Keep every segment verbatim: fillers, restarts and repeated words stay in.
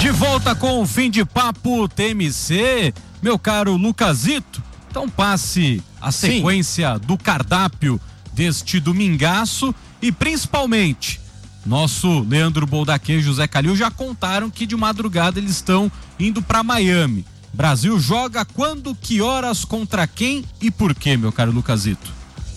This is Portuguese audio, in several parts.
De volta com o Fim de Papo T M C, meu caro Lucasito. Então passe a sequência Sim. do cardápio deste domingaço e principalmente nosso Leandro Boldaquê e José Calil já contaram que de madrugada eles estão indo para Miami. Brasil joga quando, que horas, contra quem e por quê, meu caro Lucasito?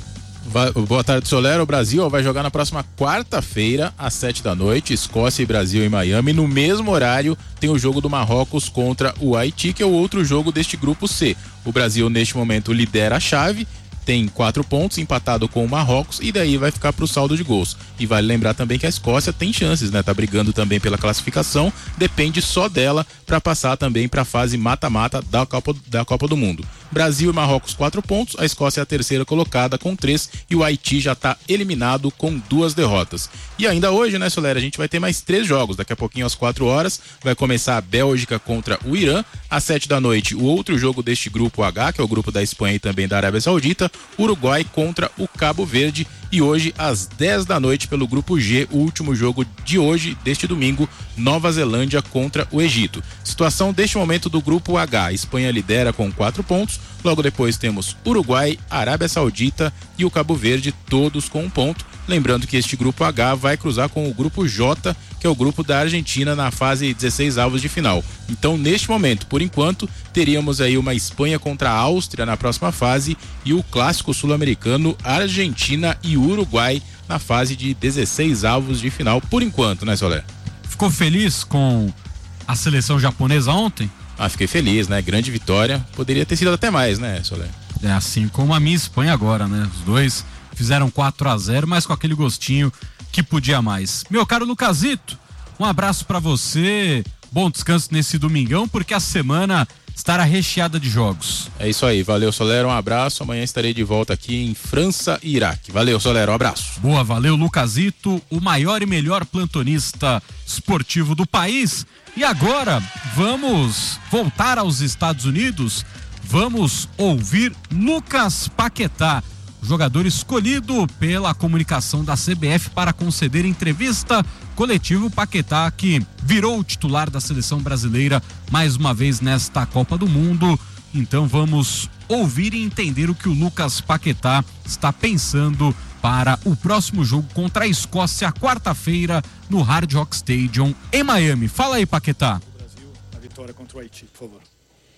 Vai, boa tarde, Solero. O Brasil vai jogar na próxima quarta-feira, às sete da noite, Escócia e Brasil em Miami. No mesmo horário, tem o jogo do Marrocos contra o Haiti, que é o outro jogo deste grupo C. O Brasil, neste momento, lidera a chave, tem quatro pontos, empatado com o Marrocos, e daí vai ficar pro saldo de gols. E vale lembrar também que a Escócia tem chances, né? Tá brigando também pela classificação, depende só dela para passar também para a fase mata-mata da Copa, da Copa do Mundo. Brasil e Marrocos, quatro pontos, a Escócia é a terceira colocada com três e o Haiti já está eliminado com duas derrotas. E ainda hoje, né, Solera, a gente vai ter mais três jogos. Daqui a pouquinho, às quatro horas, vai começar a Bélgica contra o Irã. Às sete da noite, o outro jogo deste grupo H, que é o grupo da Espanha e também da Arábia Saudita, Uruguai contra o Cabo Verde. E hoje, às dez da noite, pelo grupo G, o último jogo de hoje, deste domingo, Nova Zelândia contra o Egito. Situação deste momento do grupo H: a Espanha lidera com quatro pontos, logo depois temos Uruguai, Arábia Saudita e o Cabo Verde, todos com um ponto. Lembrando que este grupo H vai cruzar com o grupo J, que é o grupo da Argentina, na fase dezesseis avos de final. Então, neste momento, por enquanto, teríamos aí uma Espanha contra a Áustria na próxima fase e o clássico sul-americano Argentina e Uruguai na fase de dezesseis avos de final, por enquanto, né, Soler? Ficou feliz com a seleção japonesa ontem? Ah, fiquei feliz, né? Grande vitória. Poderia ter sido até mais, né, Soler? É assim como a minha Espanha agora, né? Os dois fizeram quatro a zero, mas com aquele gostinho que podia mais. Meu caro Lucasito, um abraço pra você, bom descanso nesse domingão, porque a semana estará recheada de jogos. É isso aí, valeu, Solero, um abraço. Amanhã estarei de volta aqui em França e Iraque. Valeu, Solero, um abraço. Boa, valeu, Lucasito, o maior e melhor plantonista esportivo do país. E agora, vamos voltar aos Estados Unidos, vamos ouvir Lucas Paquetá, jogador escolhido pela comunicação da C B F para conceder entrevista coletiva. O Paquetá, que virou o titular da seleção brasileira mais uma vez nesta Copa do Mundo. Então vamos ouvir e entender o que o Lucas Paquetá está pensando para o próximo jogo contra a Escócia, quarta-feira, no Hard Rock Stadium em Miami. Fala aí, Paquetá. Brasil, a vitória contra o Haiti, por favor.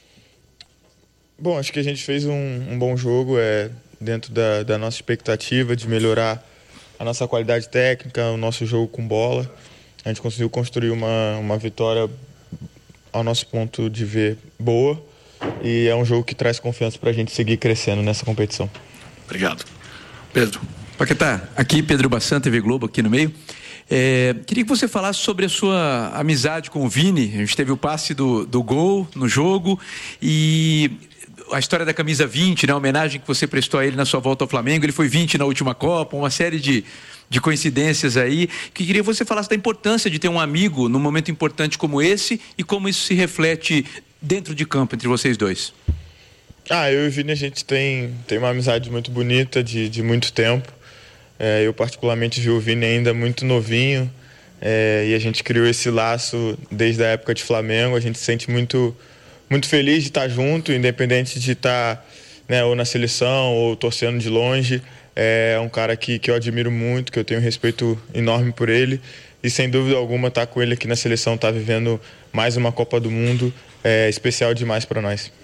Bom, acho que a gente fez um, um bom jogo, é dentro da, da nossa expectativa de melhorar a nossa qualidade técnica, o nosso jogo com bola. A gente conseguiu construir uma, uma vitória, ao nosso ponto de ver, boa, e é um jogo que traz confiança para a gente seguir crescendo nessa competição. Obrigado. Pedro. Paquetá, aqui Pedro Bassan, T V Globo, aqui no meio. É, queria que você falasse sobre a sua amizade com o Vini. A gente teve o passe do, do gol no jogo e a história da camisa vinte, né? A homenagem que você prestou a ele na sua volta ao Flamengo. Ele foi vinte na última Copa, uma série de, de coincidências aí. Que queria que você falasse da importância de ter um amigo num momento importante como esse e como isso se reflete dentro de campo entre vocês dois. Ah, eu e o Vini, a gente tem, tem uma amizade muito bonita, de, de muito tempo. É, eu particularmente vi o Vini ainda muito novinho, é, e a gente criou esse laço desde a época de Flamengo. A gente se sente muito... muito feliz de estar junto, independente de estar, né, ou na seleção ou torcendo de longe. É um cara que, que eu admiro muito, que eu tenho um respeito enorme por ele, e sem dúvida alguma estar com ele aqui na seleção, estar vivendo mais uma Copa do Mundo, é especial demais para nós.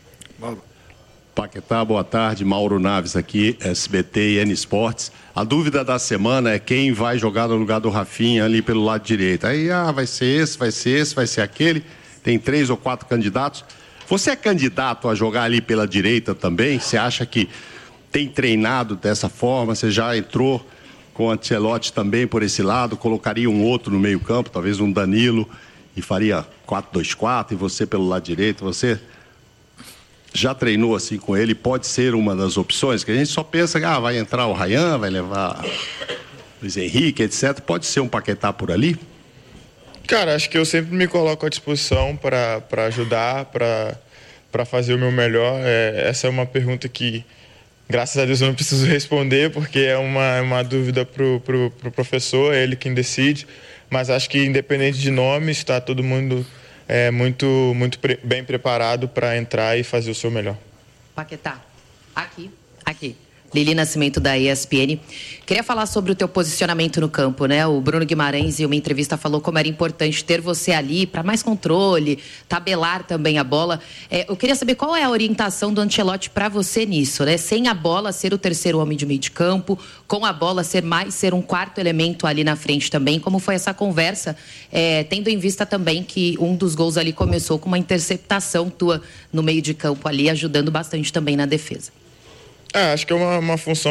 Paquetá, boa tarde, Mauro Naves aqui, S B T e N Esportes. A dúvida da semana é quem vai jogar no lugar do Rafinha ali pelo lado direito. Aí, ah, vai ser esse, vai ser esse, vai ser aquele. Tem três ou quatro candidatos. Você é candidato a jogar ali pela direita também? Você acha que tem treinado dessa forma? Você já entrou com o Ancelotti também por esse lado? Colocaria um outro no meio campo, talvez um Danilo, e faria quatro dois quatro e você pelo lado direito? Você já treinou assim com ele? Pode ser uma das opções? Que a gente só pensa que ah, vai entrar o Ryan, vai levar Luiz Henrique, etcétera. Pode ser um Paquetá por ali? Cara, acho que eu sempre me coloco à disposição para ajudar, para fazer o meu melhor. É, essa é uma pergunta que, graças a Deus, eu não preciso responder, porque é uma, uma dúvida para o pro, pro professor, é ele quem decide. mas acho que independente de nomes, está todo mundo é, muito, muito pre- bem preparado para entrar e fazer o seu melhor. Paquetá, aqui, aqui. Lili Nascimento, da E S P N. Queria falar sobre o teu posicionamento no campo, né? O Bruno Guimarães, em uma entrevista, falou como era importante ter você ali para mais controle, tabelar também a bola. É, eu queria saber qual é a orientação do Ancelotti para você nisso, né? Sem a bola ser o terceiro homem de meio de campo, com a bola ser mais, ser um quarto elemento ali na frente também. Como foi essa conversa, é, tendo em vista também que um dos gols ali começou com uma interceptação tua no meio de campo ali, ajudando bastante também na defesa. É, acho que é uma, uma função